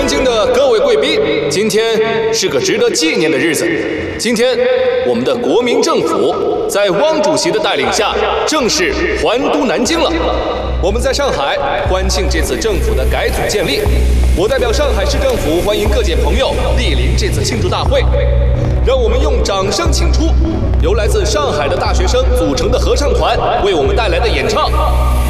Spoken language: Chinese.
京的各位贵宾，今天是个值得纪念的日子。今天，我们的国民政府在汪主席的带领下，正式还都南京了。我们在上海欢庆这次政府的改组建立。我代表上海市政府欢迎各界朋友莅临这次庆祝大会。让我们用掌声请出由来自上海的大学生组成的合唱团为我们带来的演唱。